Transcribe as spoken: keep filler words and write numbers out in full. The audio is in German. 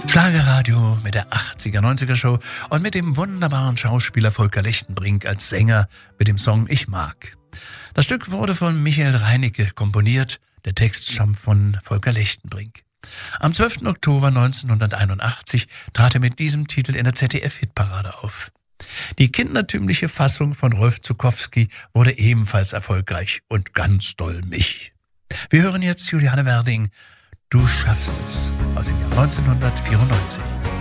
Schlagerradio mit der achtziger, neunziger Show und mit dem wunderbaren Schauspieler Volker Lechtenbrink als Sänger mit dem Song Ich mag. Das Stück wurde von Michael Reinicke komponiert, der Text stammt von Volker Lechtenbrink. Am zwölften Oktober neunzehnhunderteinundachtzig trat er mit diesem Titel in der Z D F-Hitparade auf. Die kindertümliche Fassung von Rolf Zuckowski wurde ebenfalls erfolgreich und ganz doll mich. Wir hören jetzt Juliane Werding, Du schaffst es, aus dem Jahr neunzehnhundertvierundneunzig.